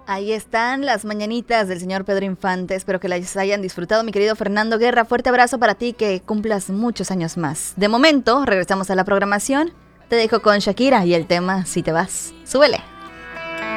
Ahí están las mañanitas del señor Pedro Infante. Espero que las hayan disfrutado, mi querido Fernando Guerra. Fuerte abrazo para ti, que cumplas muchos años más. De momento, regresamos a la programación. Te dejo con Shakira y el tema Si te vas. Súbele.